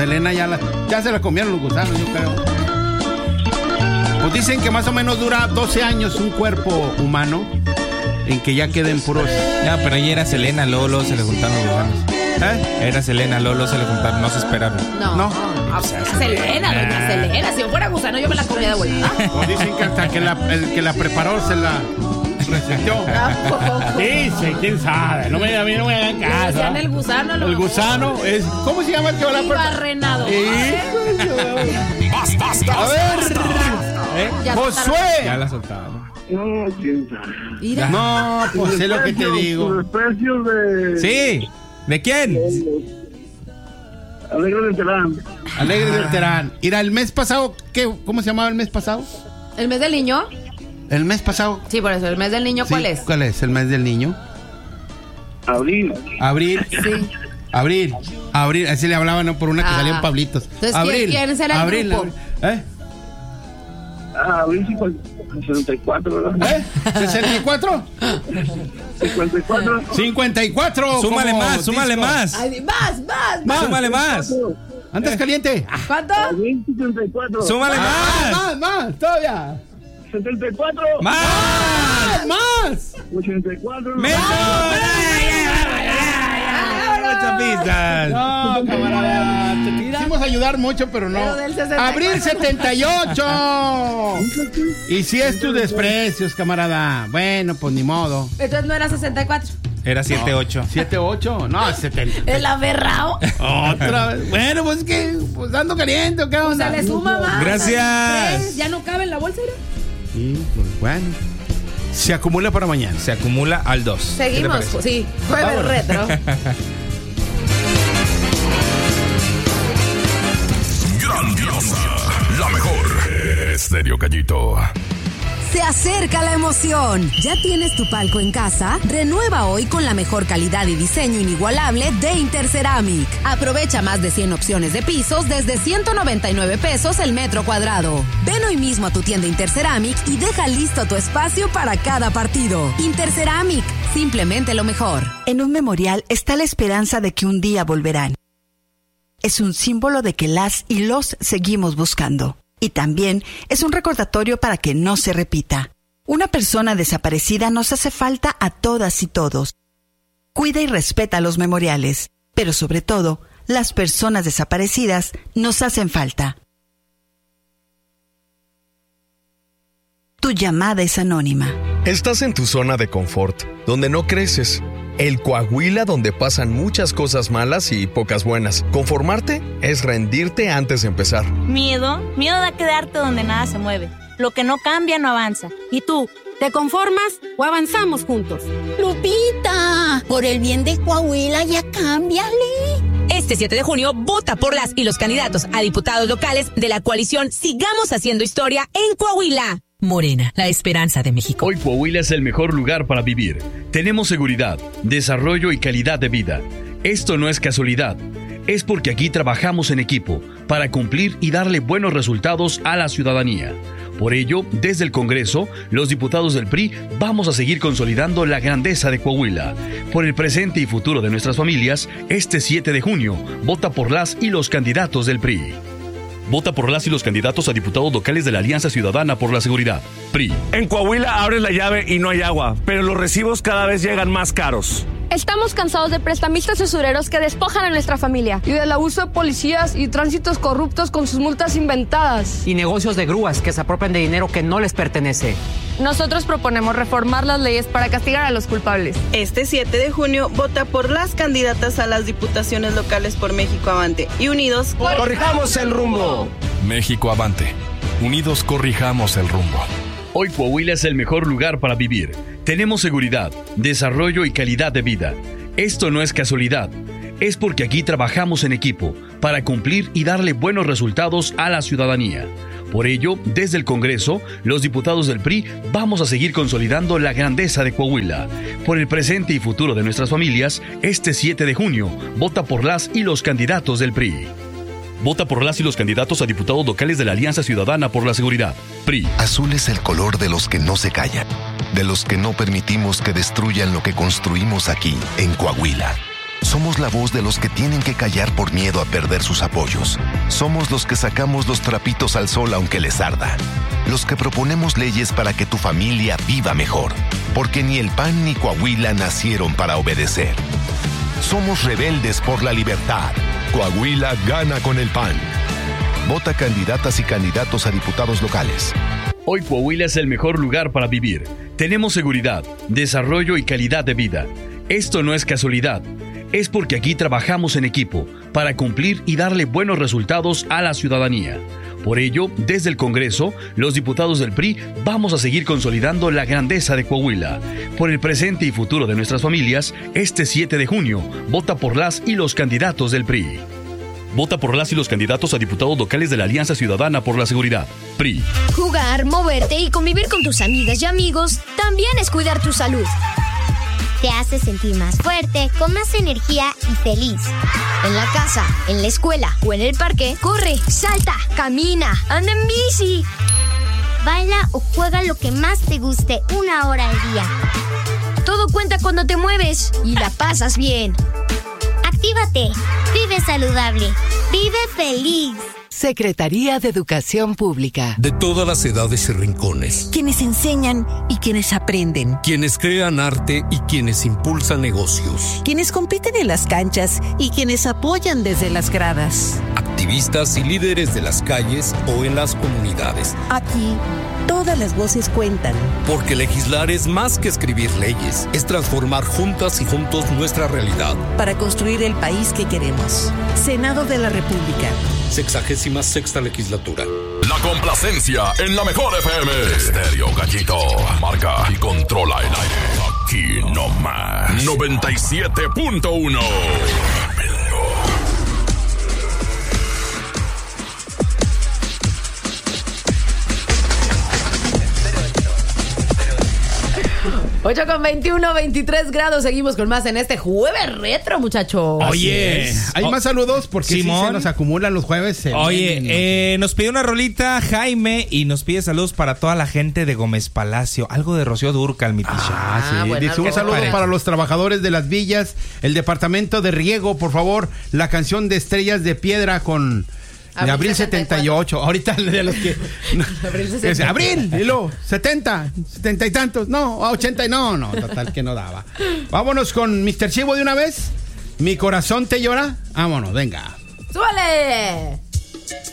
Selena ya se la comieron los gusanos, yo creo. Pues dicen que más o menos dura 12 años un cuerpo humano en que ya queden puros. Ya, pero ahí era Selena, Lolo, se le juntaron los gusanos. Era Selena, Lolo, se le juntaron, no se esperaron. No. Selena, doña Selena. Si yo fuera gusano, yo me la comía de vuelta. Pues dicen que hasta que el que la preparó se la reseteó. Dice, quién sabe. A mí no me hagan caso. Decían el gusano. El gusano es. ¿Cómo se llama el que va a la preparar? Barrenado. Basta. A ver. Josué. Ya la soltaron. No, quién sabe. Mira. No, pues sé lo que te digo. Los precios de... Sí. ¿De quién? Alegre del Terán. Alegre del Terán. Mira, el mes pasado, ¿cómo se llamaba el mes pasado? ¿El mes del niño? El mes pasado. Sí, por eso. ¿El mes del niño cuál es? ¿Cuál es el mes del niño? Abril. Sí. Abril. Así le hablaban, ¿no? Por una que salían Pablitos. Entonces, Abril. ¿quién será el grupo? Abril 64, ¿verdad? ¿64? 54. Súmale más. Ay, más. Súmale más. Antes caliente. ¿Cuánto? Abril 64. Súmale más. Más, todavía. 74. Más. 84. Muchas pistas. No, camarada. Te quisimos ayudar mucho, pero no. Pero del 64. Abril 78. Y si es tus desprecios, camarada. Bueno, pues ni modo. Entonces no era 64. Era 7-8. 7-8. No, 70. El aberrao. Otra vez. Bueno, pues que pues ando caliente, ¿qué onda? Se le suma más. Gracias. Ya no cabe en la bolsa, ¿no? Sí, pues bueno. Se acumula para mañana. Se acumula al 2. Seguimos. Sí, jueves retro. Grandiosa, la mejor. Estéreo Gallito. Se acerca la emoción. ¿Ya tienes tu palco en casa? Renueva hoy con la mejor calidad y diseño inigualable de Interceramic. Aprovecha más de 100 opciones de pisos desde 199 pesos el metro cuadrado. Ven hoy mismo a tu tienda Interceramic y deja listo tu espacio para cada partido. Interceramic, simplemente lo mejor. En un memorial está la esperanza de que un día volverán. Es un símbolo de que las y los seguimos buscando. Y también es un recordatorio para que no se repita. Una persona desaparecida nos hace falta a todas y todos. Cuida y respeta los memoriales, pero sobre todo, las personas desaparecidas nos hacen falta. Tu llamada es anónima. Estás en tu zona de confort, donde no creces. El Coahuila donde pasan muchas cosas malas y pocas buenas. Conformarte es rendirte antes de empezar. Miedo a quedarte donde nada se mueve. Lo que no cambia no avanza. ¿Y tú? ¿Te conformas o avanzamos juntos? Lupita, por el bien de Coahuila ya cámbiale. Este 7 de junio, vota por las y los candidatos a diputados locales de la coalición Sigamos Haciendo Historia en Coahuila. Morena, la esperanza de México. Hoy Coahuila es el mejor lugar para vivir. Tenemos seguridad, desarrollo y calidad de vida. Esto no es casualidad. Es porque aquí trabajamos en equipo para cumplir y darle buenos resultados a la ciudadanía. Por ello, desde el Congreso, los diputados del PRI vamos a seguir consolidando la grandeza de Coahuila. Por el presente y futuro de nuestras familias, este 7 de junio, vota por las y los candidatos del PRI. Vota por las y los candidatos a diputados locales de la Alianza Ciudadana por la Seguridad. PRI. En Coahuila abres la llave y no hay agua, pero los recibos cada vez llegan más caros. Estamos cansados de prestamistas y usureros que despojan a nuestra familia y del abuso de policías y tránsitos corruptos con sus multas inventadas. Y negocios de grúas que se apropian de dinero que no les pertenece. Nosotros proponemos reformar las leyes para castigar a los culpables. Este 7 de junio, vota por las candidatas a las diputaciones locales por México Avante. Y unidos, ¡corrijamos el rumbo! México Avante. Unidos corrijamos el rumbo. Hoy Coahuila es el mejor lugar para vivir. Tenemos seguridad, desarrollo y calidad de vida. Esto no es casualidad. Es porque aquí trabajamos en equipo para cumplir y darle buenos resultados a la ciudadanía. Por ello, desde el Congreso, los diputados del PRI vamos a seguir consolidando la grandeza de Coahuila. Por el presente y futuro de nuestras familias, este 7 de junio, vota por las y los candidatos del PRI. Vota por las y los candidatos a diputados locales de la Alianza Ciudadana por la Seguridad. PRI. Azul es el color de los que no se callan, de los que no permitimos que destruyan lo que construimos aquí, en Coahuila. Somos la voz de los que tienen que callar por miedo a perder sus apoyos. Somos los que sacamos los trapitos al sol aunque les arda. Los que proponemos leyes para que tu familia viva mejor. Porque ni el PAN ni Coahuila nacieron para obedecer. Somos rebeldes por la libertad. Coahuila gana con el PAN. Vota candidatas y candidatos a diputados locales. Hoy Coahuila es el mejor lugar para vivir. Tenemos seguridad, desarrollo y calidad de vida. Esto no es casualidad. Es porque aquí trabajamos en equipo para cumplir y darle buenos resultados a la ciudadanía. Por ello, desde el Congreso, los diputados del PRI vamos a seguir consolidando la grandeza de Coahuila. Por el presente y futuro de nuestras familias, este 7 de junio, vota por las y los candidatos del PRI. Vota por las y los candidatos a diputados locales de la Alianza Ciudadana por la Seguridad, PRI. Jugar, moverte y convivir con tus amigas y amigos también es cuidar tu salud. Te hace sentir más fuerte, con más energía y feliz. En la casa, en la escuela o en el parque, corre, salta, camina, anda en bici. Baila o juega lo que más te guste 1 hora al día. Todo cuenta cuando te mueves y la pasas bien. Actívate, vive saludable, vive feliz. Secretaría de Educación Pública. De todas las edades y rincones. Quienes enseñan y quienes aprenden. Quienes crean arte y quienes impulsan negocios. Quienes compiten en las canchas y quienes apoyan desde las gradas. Activistas y líderes de las calles o en las comunidades. Aquí, todas las voces cuentan. Porque legislar es más que escribir leyes. Es transformar juntas y juntos nuestra realidad. Para construir el país que queremos. Senado de la República. 66ª legislatura. La complacencia en la mejor FM. Estéreo Gallito. Marca y controla el aire. Aquí no más. 97.1. 8:21, 23 grados. Seguimos con más en este jueves retro, muchachos. Oye, hay más saludos porque Simón, sí se nos acumulan los jueves. Oye, nos pidió una rolita Jaime y nos pide saludos para toda la gente de Gómez Palacio. Algo de Rocío Dúrcal, mi ticha. Sí. Bueno, dice un saludo para los trabajadores de las villas, el departamento de riego, por favor, la canción de Estrellas de Piedra con... De Abril 78. Ahorita de los que... No, Abril, y luego 70 y tantos. No, 80 y no, total que no daba. Vámonos con Mr. Chivo de una vez. Mi corazón te llora. Vámonos, venga. ¡Súbale!